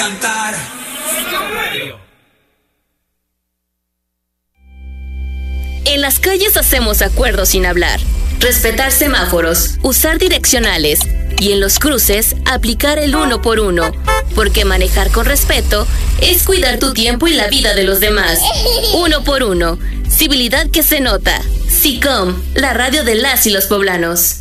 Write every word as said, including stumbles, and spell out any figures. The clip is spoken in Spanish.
Cantar. En las calles hacemos acuerdos sin hablar, respetar semáforos, usar direccionales y en los cruces aplicar el uno por uno, porque manejar con respeto es cuidar tu tiempo y la vida de los demás. Uno por uno, civilidad que se nota. SICOM, la radio de las y los poblanos.